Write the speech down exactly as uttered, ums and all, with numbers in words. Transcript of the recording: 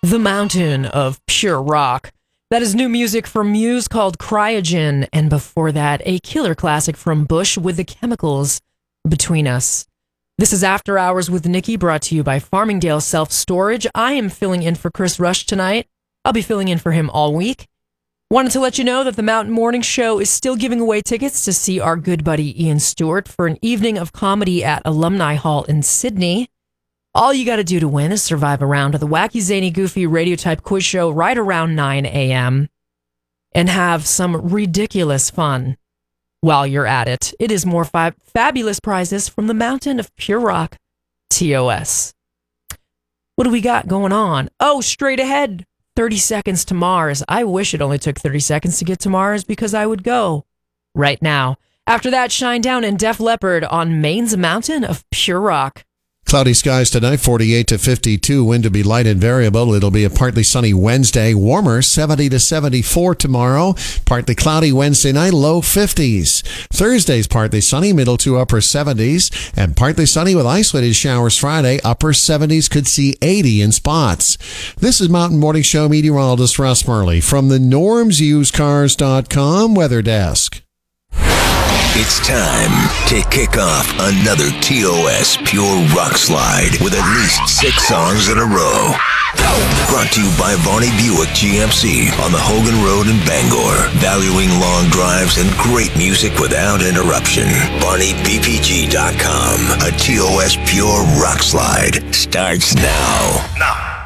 The Mountain of Pure Rock. That is new music from Muse called Cryogen, and before that, a killer classic from Bush with The Chemicals, Between Us. This is After Hours with Nikki, brought to you by Farmingdale Self-Storage. I am filling in for Chris Rush tonight. I'll be filling in for him all week. Wanted to let you know that the Mountain Morning Show is still giving away tickets to see our good buddy Ian Stewart for an evening of comedy at Alumni Hall in Sydney. All you got to do to win is survive a round of the wacky, zany, goofy radio-type quiz show right around nine a.m. and have some ridiculous fun while you're at it. It is more fi- fabulous prizes from the Mountain of Pure Rock, T O S. What do we got going on? Oh, straight ahead, thirty seconds to Mars. I wish it only took thirty seconds to get to Mars because I would go right now. After that, Shinedown and Def Leppard on Maine's Mountain of Pure Rock. Cloudy skies tonight, forty-eight to fifty-two. Wind to be light and variable. It'll be a partly sunny Wednesday. Warmer, seventy to seventy-four tomorrow. Partly cloudy Wednesday night, low fifties. Thursday's partly sunny, middle to upper seventies. And partly sunny with isolated showers Friday. Upper seventies, could see eighty in spots. This is Mountain Morning Show meteorologist Russ Murley from the norms used cars dot com weather desk. It's time to kick off another T O S Pure Rock Slide with at least six songs in a row. Brought to you by Varney Buick G M C on the Hogan Road in Bangor. Valuing long drives and great music without interruption. Varney B P G dot com. A T O S Pure Rock Slide starts now. Now.